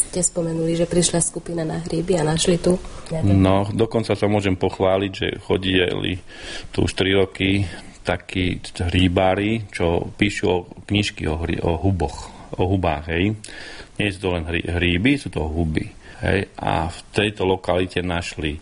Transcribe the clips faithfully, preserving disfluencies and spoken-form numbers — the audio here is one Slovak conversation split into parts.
ste spomenuli, že prišla skupina na hríby a našli tu. No, dokonca sa môžem pochváliť, že chodili tu už tri roky takí hríbári, čo píšu knižky o, hry, o huboch, o hubách, hej. Nie sú to len hry, hríby, sú to huby. Hej. A v tejto lokalite našli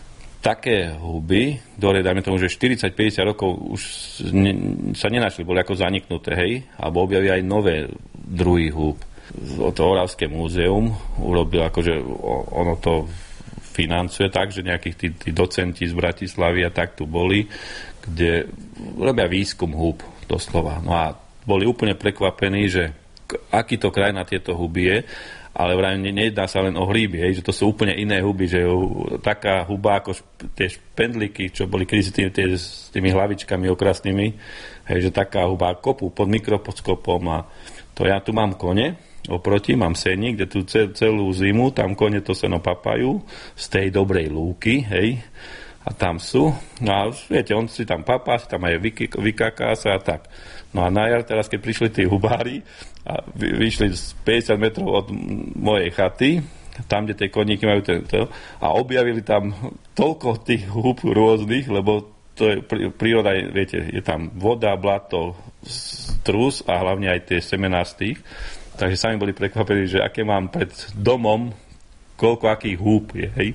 také huby, ktoré, dajme tomu, že štyridsať päťdesiat rokov už ne, sa nenašli, boli ako zaniknuté, hej, alebo objavili aj nové druhy húb. To Oravské múzeum urobil, akože ono to financuje tak, že nejakých tí, tí docenti z Bratislavy a tak tu boli, kde robia výskum húb doslova. No a boli úplne prekvapení, že aký to kraj na tieto huby je, ale vraj nedá sa len o hríby, hej, že to sú úplne iné huby, že taká huba ako šp- tie špendliky, čo boli kedysi tými, tie, s tými hlavičkami okrasnými, hej, že taká huba kopu pod mikroskopom a to ja tu mám kone, oproti mám sení, kde tu celú zimu, tam kone to seno papajú z tej dobrej lúky, hej, a tam sú. No a viete, on si tam papá, si tam aj vyky, vykaká sa a tak. No a na jar teraz, keď prišli tí hubári a vyšli z päťdesiat metrov od mojej chaty, tam, kde tie koníky majú tento, a objavili tam toľko tých húb rôznych, lebo to je príroda, viete, je tam voda, blato, trus a hlavne aj tie semená z tých. Takže sami boli prekvapení, že aké mám pred domom, koľko akých húb je, hej.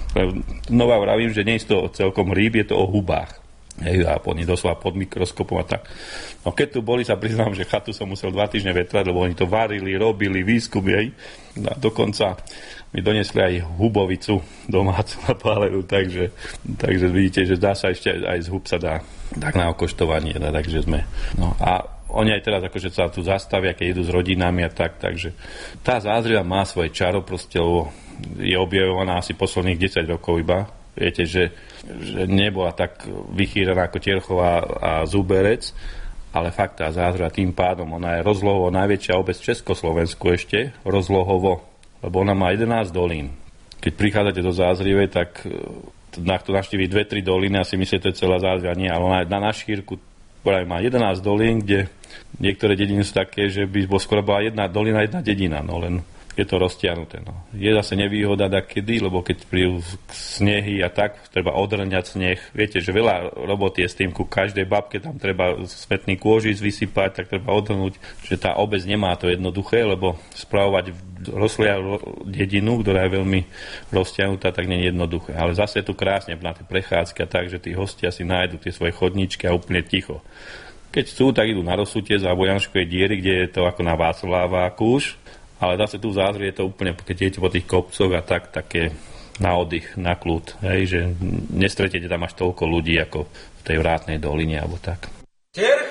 Znova vravím, že nie je to celkom hríb, je to o hubách. Hej, a oni doslova pod mikroskopom a tak. No keď tu boli, sa priznám, že chatu som musel dva týždne vetrať, lebo oni to varili, robili, výskumy, hej. A dokonca mi donesli aj hubovicu domácu na páleru, takže, takže vidíte, že dá sa ešte aj z hub sa dá tak na okoštovanie, takže sme. No a oni aj teraz akože sa tu zastavia, keď idú s rodinami a tak, takže tá Zázriva má svoje čaro, proste je objavovaná asi posledných desať rokov iba. Viete, že, že nebola tak vychýrená ako Tierchová a Zuberec, ale fakt tá Zázriva tým pádom, ona je rozlohovo najväčšia obec v Československu ešte, rozlohovo, lebo ona má jedenásť dolín. Keď prichádzate do Zázrive, tak na to navštíviť dve tri doliny a si myslíte, to je celá Zázriva, nie, ale ona na, na šírku má jedenásť dolín, kde niektoré dediny sú také, že by skoro bola jedna dolina, jedna dedina, no len je to roztiahnuté. No. Je zase nevýhoda dakedy, lebo keď prídu snehy a tak, treba odrňať sneh. Viete, že veľa roboty je s tým, ku každej babke tam treba smetný kôžic vysypať, tak treba odrhnúť, že tá obec nemá to jednoduché, lebo spravovať rozlia dedinu, ktorá je veľmi roztiahnutá, tak nie je jednoduché. Ale zase je tu krásne na tie prechádzky a tak, že tí hostia si nájdu tie svoje chodníčky a úplne ticho. Keď chcú, tak idú na Rosutec alebo Janškovej diery, kde je to ako na Václaváku už. Ale zase tu v Zázrive je to úplne, keď idete po tých kopcoch a tak, také na oddych, na kľud, hej, že nestretete tam až toľko ľudí ako v tej Vrátnej doline alebo tak. Tiercho!